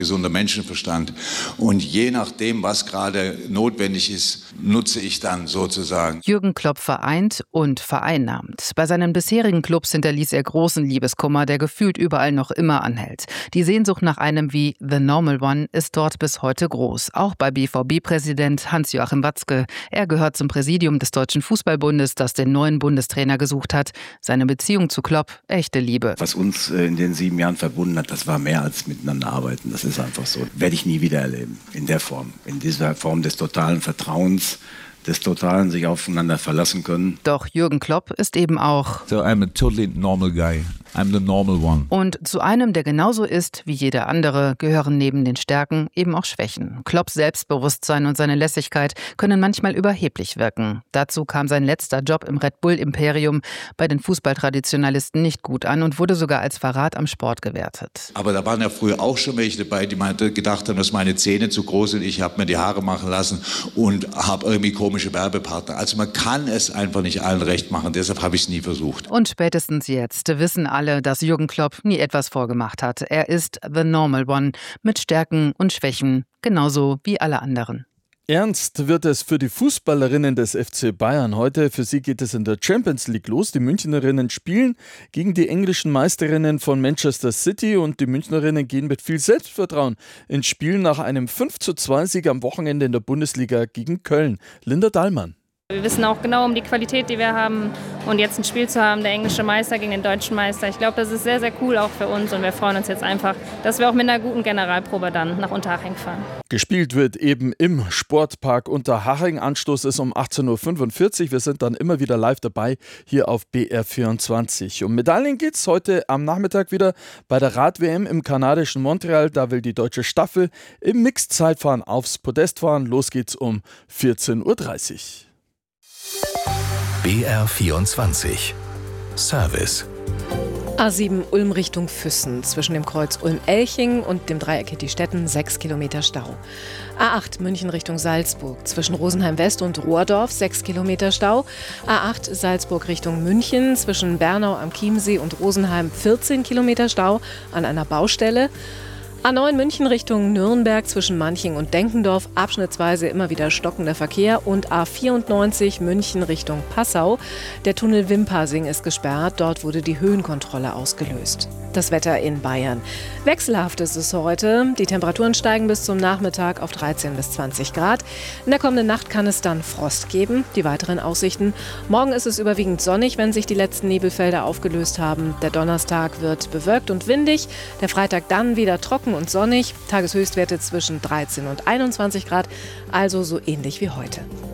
Gesunder Menschenverstand. Und je nachdem, was gerade notwendig ist, nutze ich dann sozusagen. Jürgen Klopp vereint und vereinnahmt. Bei seinen bisherigen Clubs hinterließ er großen Liebeskummer, der gefühlt überall noch immer anhält. Die Sehnsucht nach einem wie The Normal One ist dort bis heute groß. Auch bei BVB-Präsident Hans-Joachim Watzke. Er gehört zum Präsidium des Deutschen Fußballbundes, das den neuen Bundestrainer gesucht hat. Seine Beziehung zu Klopp, echte Liebe. Was uns in den 7 Jahren verbunden hat, das war mehr als miteinander arbeiten. Das ist einfach so. Werde ich nie wieder erleben. In der Form. In dieser Form des totalen Vertrauens, des totalen sich aufeinander verlassen können. Doch Jürgen Klopp ist eben auch So I'm a totally normal guy. I'm the normal one. Und zu einem, der genauso ist wie jeder andere, gehören neben den Stärken eben auch Schwächen. Klopps Selbstbewusstsein und seine Lässigkeit können manchmal überheblich wirken. Dazu kam sein letzter Job im Red Bull-Imperium bei den Fußballtraditionalisten nicht gut an und wurde sogar als Verrat am Sport gewertet. Aber da waren ja früher auch schon welche dabei, die gedacht haben, dass meine Zähne zu groß sind. Ich habe mir die Haare machen lassen und habe irgendwie komische Werbepartner. Also man kann es einfach nicht allen recht machen. Deshalb habe ich es nie versucht. Und spätestens jetzt wissen alle, dass Jürgen Klopp nie etwas vorgemacht hat. Er ist the normal one mit Stärken und Schwächen, genauso wie alle anderen. Ernst wird es für die Fußballerinnen des FC Bayern heute. Für sie geht es in der Champions League los. Die Münchnerinnen spielen gegen die englischen Meisterinnen von Manchester City und die Münchnerinnen gehen mit viel Selbstvertrauen ins Spiel nach einem 5:2-Sieg am Wochenende in der Bundesliga gegen Köln. Linda Dahlmann. Wir wissen auch genau um die Qualität, die wir haben. Und jetzt ein Spiel zu haben, der englische Meister gegen den deutschen Meister, ich glaube, das ist sehr, sehr cool auch für uns. Und wir freuen uns jetzt einfach, dass wir auch mit einer guten Generalprobe dann nach Unterhaching fahren. Gespielt wird eben im Sportpark Unterhaching. Anstoß ist um 18:45 Uhr. Wir sind dann immer wieder live dabei hier auf BR24. Um Medaillen geht es heute am Nachmittag wieder bei der Rad-WM im kanadischen Montreal. Da will die deutsche Staffel im Mixed-Zeitfahren aufs Podest fahren. Los geht's um 14:30 Uhr. BR24 Service. A7 Ulm Richtung Füssen. Zwischen dem Kreuz Ulm-Elching und dem Dreieck Hittistetten 6 Kilometer Stau. A8 München Richtung Salzburg. Zwischen Rosenheim-West und Rohrdorf 6 Kilometer Stau. A8 Salzburg Richtung München. Zwischen Bernau am Chiemsee und Rosenheim 14 Kilometer Stau an einer Baustelle. A9 München Richtung Nürnberg zwischen Manching und Denkendorf, abschnittsweise immer wieder stockender Verkehr und A94 München Richtung Passau. Der Tunnel Wimpassing ist gesperrt, dort wurde die Höhenkontrolle ausgelöst. Das Wetter in Bayern. Wechselhaft ist es heute. Die Temperaturen steigen bis zum Nachmittag auf 13 bis 20 Grad. In der kommenden Nacht kann es dann Frost geben. Die weiteren Aussichten. Morgen ist es überwiegend sonnig, wenn sich die letzten Nebelfelder aufgelöst haben. Der Donnerstag wird bewölkt und windig. Der Freitag dann wieder trocken und sonnig. Tageshöchstwerte zwischen 13 und 21 Grad, also so ähnlich wie heute.